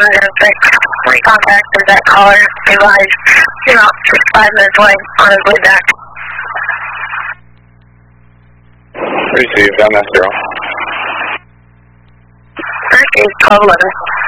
recontacted that caller, realized you're not 5 minutes away on his way back. Received, MS0. Okay, 1211.